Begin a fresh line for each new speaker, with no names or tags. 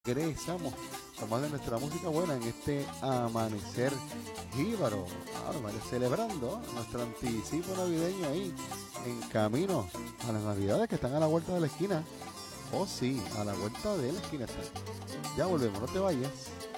Regresamos a más de nuestra música buena en este amanecer jíbaro. Celebrando nuestro anticipo navideño ahí, en camino a las navidades que están a la vuelta de la esquina. Oh sí, a la vuelta de la esquina están. Ya volvemos, no te vayas.